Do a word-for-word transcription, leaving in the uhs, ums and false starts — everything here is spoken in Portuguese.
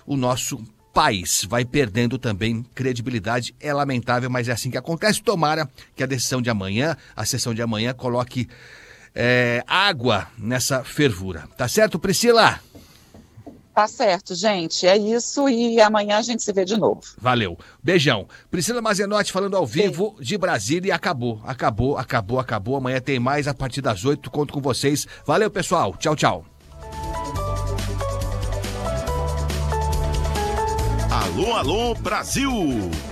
o nosso país vai perdendo também credibilidade. É lamentável, mas é assim que acontece. Tomara que a decisão de amanhã, a sessão de amanhã, coloque é, água nessa fervura. Tá certo, Priscila? Tá certo, gente. É isso e amanhã a gente se vê de novo. Valeu. Beijão. Priscila Mazenotti falando ao vivo de Brasília e acabou. Acabou, acabou, acabou. Amanhã tem mais a partir das oito. Conto com vocês. Valeu, pessoal. Tchau, tchau. Alô, alô, Brasil!